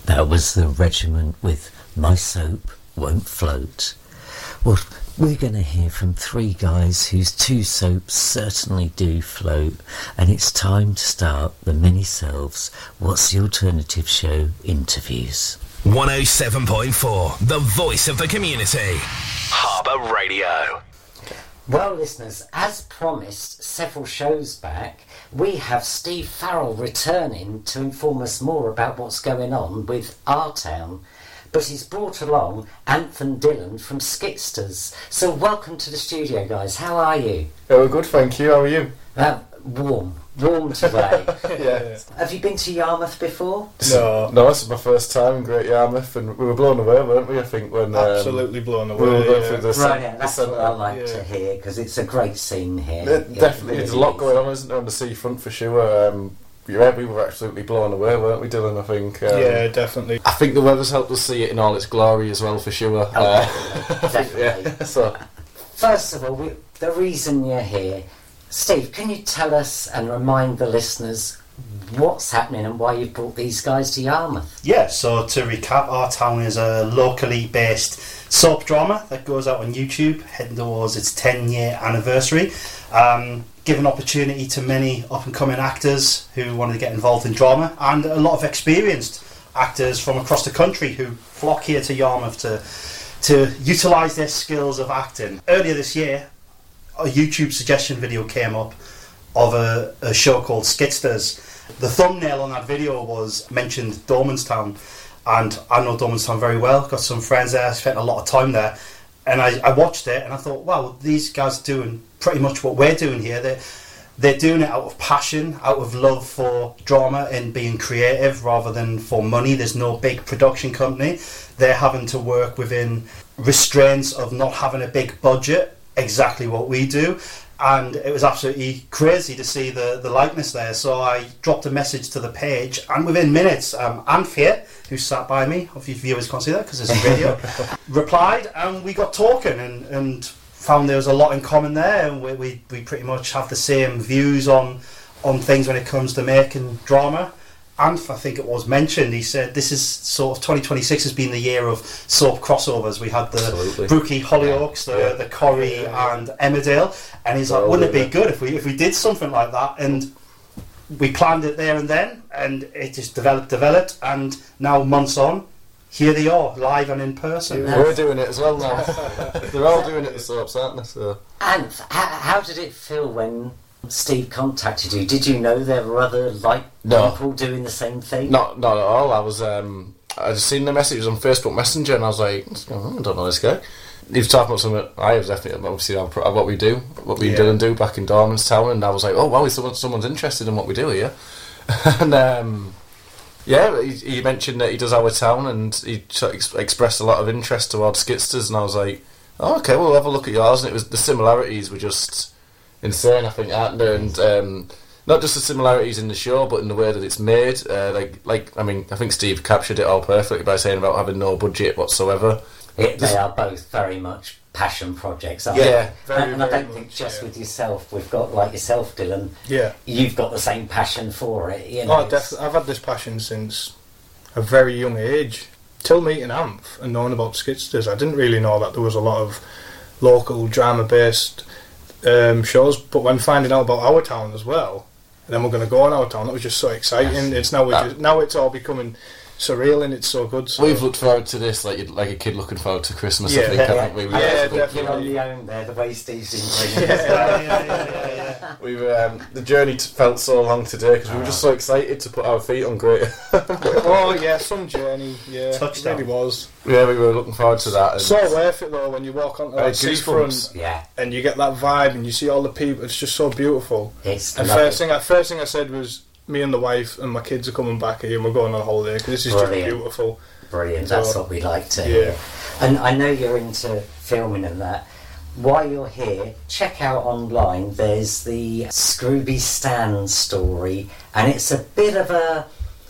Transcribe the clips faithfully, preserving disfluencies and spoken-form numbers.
That was the regiment with My Soap Won't Float. Well, we're going to hear from three guys whose two soaps certainly do float, and it's time to start the mini-selves What's the Alternative Show interviews. one oh seven point four, the voice of the community. Harbour Radio. Well, listeners, as promised several shows back, we have Steve Farrell returning to inform us more about what's going on with Our Town. But he's brought along Anthony Dillon from Skitsters. So welcome to the studio, guys. How are you? Oh, good, thank you. How are you? Uh, warm. Warm today. Yeah. Have you been to Yarmouth before? No. No, this is my first time in Great Yarmouth, and we were blown away, weren't we, I think, when... Um, Absolutely blown away, we were going yeah. through the Right, yeah, that's the what I like yeah. to hear, because it's a great scene here. It, It definitely, really there's a lot is. going on, isn't there, on the seafront for sure. Um, yeah, we were absolutely blown away, weren't we, Dylan, I think? Um, yeah, definitely. I think the weather's helped us see it in all its glory as well, for sure. Oh, uh, definitely. yeah, so. First of all, we, the reason you're here, Steve, can you tell us and remind the listeners what's happening and why you've brought these guys to Yarmouth? Yeah, so to recap, Our Town is a locally based soap drama that goes out on YouTube, heading towards its ten year anniversary. Um, give an opportunity to many up and coming actors who wanted to get involved in drama, and a lot of experienced actors from across the country who flock here to Yarmouth to, to utilise their skills of acting. Earlier this year, a YouTube suggestion video came up of a, a show called Skitsters. The thumbnail on that video was mentioned Dormanstown, and I know Dormanstown very well, got some friends there, spent a lot of time there, and I, I watched it and I thought, wow, these guys are doing pretty much what we're doing here. They're, they're doing it out of passion, out of love for drama and being creative rather than for money. There's no big production company. They're having to work within restraints of not having a big budget, exactly what we do, and it was absolutely crazy to see the, the likeness there. So I dropped a message to the page, and within minutes, um, Anthea, who sat by me, hopefully viewers can't see that because it's a video, replied, and we got talking and, and found there was a lot in common there, and we, we, we pretty much have the same views on, on things when it comes to making drama. Anth, I think it was mentioned, he said this is sort of twenty twenty-six has been the year of soap crossovers. We had the Absolutely. Brookie Hollyoaks, the, Yeah. the Corrie Yeah, yeah, yeah. and Emmerdale, and he's like, Well, wouldn't it be yeah. good if we if we did something like that? And we planned it there and then, and it just developed, developed, and now months on, here they are, live and in person. Yeah. We're doing it as well now. They're all doing it, the soaps, aren't they? So. And how, how did it feel when Steve contacted you? Did you know there were other like No. people doing the same thing? Not, not at all. I was, um, I just seen the messages on Facebook Messenger, and I was like, oh, I don't know this guy. He was talking about something I was definitely obviously what we do, what we Yeah. did and do back in Dormanstown, and I was like, oh wow, someone, someone's interested in what we do here. And um, yeah, he, he mentioned that he does Our Town, and he sort of ex- expressed a lot of interest towards Skitsters, and I was like, oh, okay, well, we'll have a look at yours. And it was the similarities were just insane, I think, aren't there? And um, not just the similarities in the show, but in the way that it's made. Uh, like, like I mean, I think Steve captured it all perfectly by saying about having no budget whatsoever. It, they are both very much passion projects, aren't Yeah, they? very, and, and I very don't think much, just yeah. with yourself, we've got, like yourself, Dylan, Yeah. you've got the same passion for it. You know, Oh, it's- definitely. I've had this passion since a very young age. Till meeting Amph and knowing about Skitsters, I didn't really know that there was a lot of local drama-based um, shows. But when finding out about Our Town as well, and then we're going to go on Our Town, that was just so exciting. It's now, That- just, now it's all becoming surreal and it's so good. So. We've looked forward to this like you'd- like a kid looking forward to Christmas, Yeah. I think, Yeah, haven't we? We- yeah, Yeah, you're definitely. on the own there, the way Steve's in yeah, yeah, yeah, yeah, yeah. We were, um, the journey t- felt so long today because we were just so excited to put our feet on Great. Oh yeah, some journey. Yeah, Touchdown. it really was. Yeah, we were looking forward to that. And So worth it though when you walk onto Uh, that seafront goosebumps. Yeah, and you get that vibe and you see all the people. It's just so beautiful. it's And lovely. first thing, I first thing I said was, me and the wife and my kids are coming back here and we're going on holiday because this is Brilliant. just beautiful. Brilliant, that's So, what we like to yeah. hear. And I know you're into filming and that. While you're here, check out online, there's the Scrooby Stan story, and it's a bit of a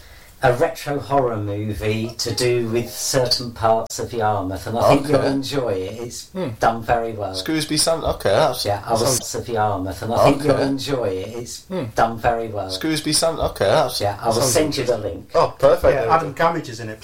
a retro horror movie to do with certain parts of Yarmouth, and I think Okay. you'll enjoy it. It's Hmm. done very well. Screwsby Sand. Okay, that's Yeah, I that was sounds- of Yarmouth, and I think Okay. you'll enjoy it. It's Hmm. done very well. Screwsby Sand. Okay, that's Yeah, I will sounds send you the link. Oh, perfect. Yeah, Adam Gamage is in it.